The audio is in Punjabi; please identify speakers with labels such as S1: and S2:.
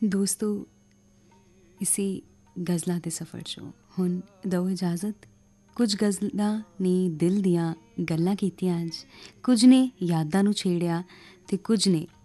S1: ਦੋਸਤੋ, ਇਸੇ ਗਜ਼ਲਾਂ ਦੇ ਸਫ਼ਰ 'ਚੋਂ ਹੁਣ ਦਿਓ ਇਜਾਜ਼ਤ। ਕੁਝ ਗਜ਼ਲਾਂ ਨੇ ਦਿਲ ਦੀਆਂ ਗੱਲਾਂ ਕੀਤੀਆਂ ਅੱਜ, ਕੁਝ ਨੇ ਯਾਦਾਂ ਨੂੰ ਛੇੜਿਆ ਅਤੇ ਕੁਝ ਨੇ